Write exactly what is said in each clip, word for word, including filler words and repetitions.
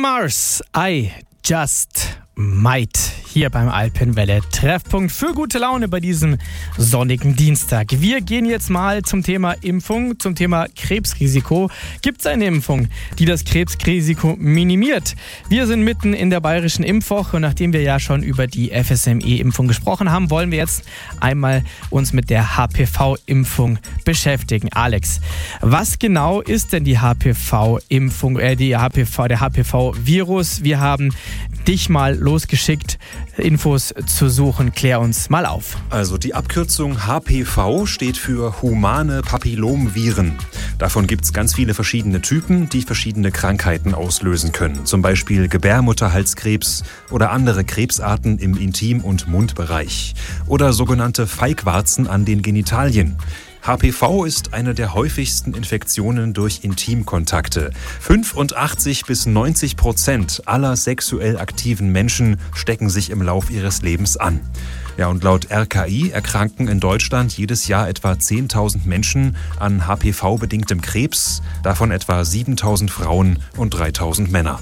Mars, I Just Might, hier beim Alpenwelle Treffpunkt für gute Laune bei diesem sonnigen Dienstag. Wir gehen jetzt mal zum Thema Impfung, zum Thema Krebsrisiko. Gibt es eine Impfung, die das Krebsrisiko minimiert? Wir sind mitten in der bayerischen Impfwoche und nachdem wir ja schon über die F S M E-Impfung gesprochen haben, wollen wir jetzt einmal uns mit der H P V-Impfung beschäftigen. Alex, was genau ist denn die H P V-Impfung, äh, die H P V, der H P V-Virus? Wir haben dich mal losgeschickt, Infos zu suchen. Klär uns mal auf. Also die Abkürzung H P V steht für humane Papillomviren. Davon gibt es ganz viele verschiedene Typen, die verschiedene Krankheiten auslösen können. Zum Beispiel Gebärmutterhalskrebs oder andere Krebsarten im Intim- und Mundbereich. Oder sogenannte Feigwarzen an den Genitalien. H P V ist eine der häufigsten Infektionen durch Intimkontakte. fünfundachtzig bis neunzig Prozent aller sexuell aktiven Menschen stecken sich im Lauf ihres Lebens an. Ja, und laut R K I erkranken in Deutschland jedes Jahr etwa zehntausend Menschen an H P V-bedingtem Krebs, davon etwa siebentausend Frauen und dreitausend Männer.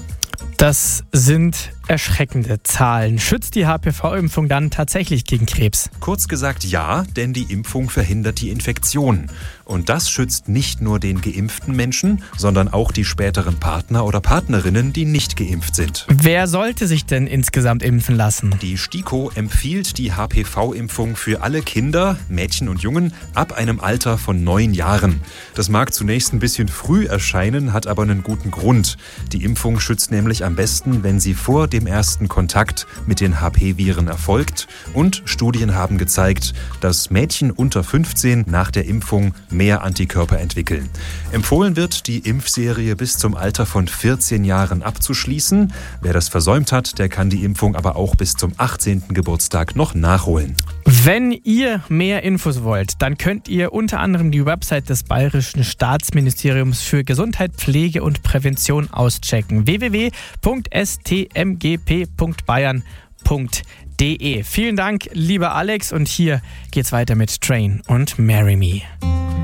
Das sind erschreckende Zahlen. Schützt die H P V-Impfung dann tatsächlich gegen Krebs? Kurz gesagt ja, denn die Impfung verhindert die Infektion. Und das schützt nicht nur den geimpften Menschen, sondern auch die späteren Partner oder Partnerinnen, die nicht geimpft sind. Wer sollte sich denn insgesamt impfen lassen? Die STIKO empfiehlt die H P V-Impfung für alle Kinder, Mädchen und Jungen, ab einem Alter von neun Jahren. Das mag zunächst ein bisschen früh erscheinen, hat aber einen guten Grund. Die Impfung schützt nämlich am besten, wenn sie vor dem ersten Kontakt mit den H P-Viren erfolgt. Und Studien haben gezeigt, dass Mädchen unter fünfzehn nach der Impfung mehr Antikörper entwickeln. Empfohlen wird, die Impfserie bis zum Alter von vierzehn Jahren abzuschließen. Wer das versäumt hat, der kann die Impfung aber auch bis zum achtzehnten Geburtstag noch nachholen. Wenn ihr mehr Infos wollt, dann könnt ihr unter anderem die Website des Bayerischen Staatsministeriums für Gesundheit, Pflege und Prävention auschecken. w w w punkt s t m g p punkt bayern punkt d e. Vielen Dank, lieber Alex, und hier geht's weiter mit Train und Marry Me.